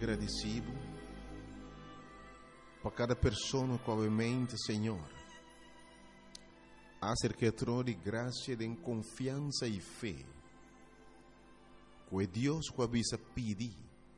agradecido por cada pessoa que obviamente, Senhor, acerca de graça, de confiança e fé, que Deus que avisa pedir,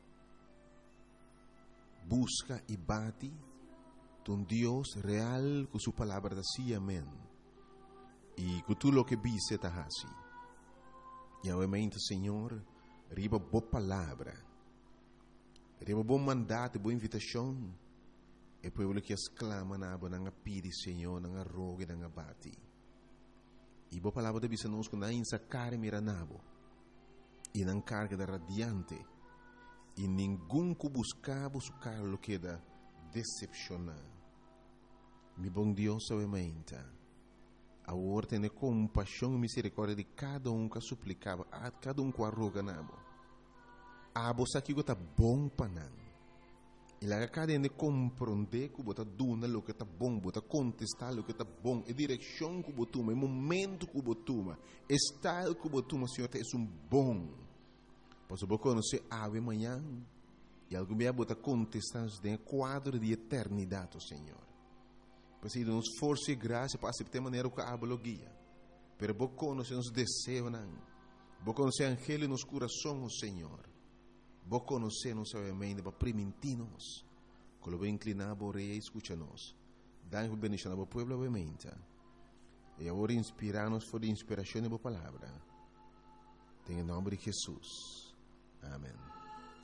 busca e bate, um Deus real com sua palavra assim, amém. E que tudo o que vise está assim. E obviamente, Senhor, riba boa palavra, riba bom mandato, boa invitação, e povo que exclama na aba nanga pidi, Senhor, nanga rogue, nanga bati. E boa palavra de bisa nos na insa care mira nabo, e nang carga da radiante, e ninguém que buscava buscar lo que da decepcionar. Mi bom Deus, obviamente, a ordem de compaixão e misericórdia de cada que suplicava, a cada que arroga nabo. A você que está bom para não. E lá cada de compreender que você dona o que está bom, você contestar o que está bom, a direção que você toma, o momento que você toma, o estado que você toma, Senhor, é um bom. Pois você conhecer ave amanhã e algum dia você contestar em quadro de eternidade, Senhor. Pois ele nos força e graça para aceitar a maneira que a guia. Pero você conhecer os desejos, você conhecer angelo nos corações, Senhor. Vos conocemos obviamente para permitirnos que lo inclinar por rei e escucha-nos. Dá-nos bendição ao povo obviamente. E agora inspirar-nos por a inspiração da palavra. Em nome de Jesus. Amém.